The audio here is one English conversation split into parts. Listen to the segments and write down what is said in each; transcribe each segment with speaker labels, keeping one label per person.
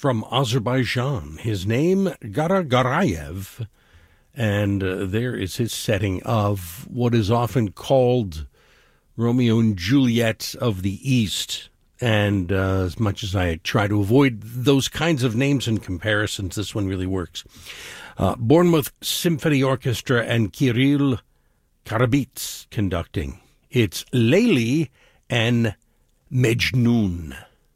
Speaker 1: from Azerbaijan. His name, Garagarayev, and there is his setting of what is often called Romeo and Juliet of the East. And as much as I try to avoid those kinds of names and comparisons, this one really works. Bournemouth Symphony Orchestra and Kirill Karabits conducting. It's Layli and Mejnun.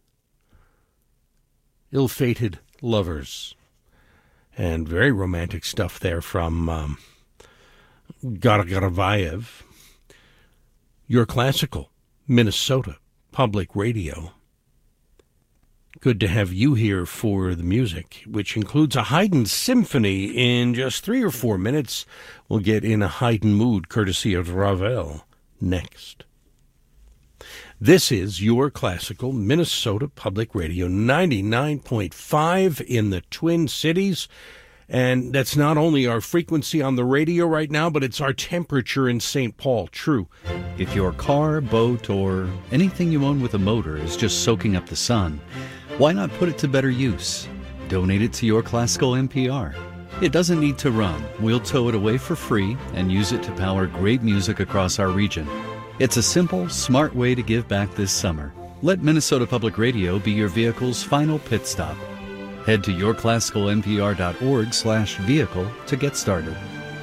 Speaker 1: Ill-fated lovers. And very romantic stuff there from Garagarayev. Your Classical, Minnesota Public Radio. Good to have you here for the music, which includes a Haydn symphony. In just 3 or 4 minutes, we'll get in a Haydn mood, courtesy of Ravel, next. This is Your Classical, Minnesota Public Radio, 99.5 in the Twin Cities. And that's not only our frequency on the radio right now, but it's our temperature in St. Paul. True.
Speaker 2: If your car, boat, or anything you own with a motor is just soaking up the sun, why not put it to better use? Donate it to Your Classical NPR. It doesn't need to run. We'll tow it away for free and use it to power great music across our region. It's a simple, smart way to give back this summer. Let Minnesota Public Radio be your vehicle's final pit stop. Head to yourclassicalnpr.org/vehicle to get started.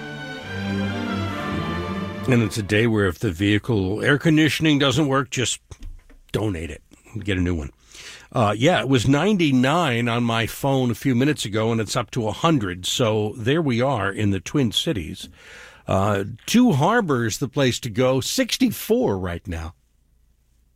Speaker 1: And it's a day where if the vehicle air conditioning doesn't work, just donate it. Get a new one. It was 99 on my phone a few minutes ago, and it's up to 100. So there we are in the Twin Cities. Two Harbors, the place to go. 64 right now.